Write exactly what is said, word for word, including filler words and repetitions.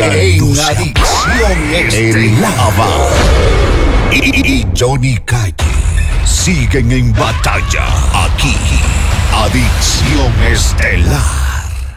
En Adicción Estelar. Y, y Johnny Calle siguen en batalla aquí. Adicción Estelar.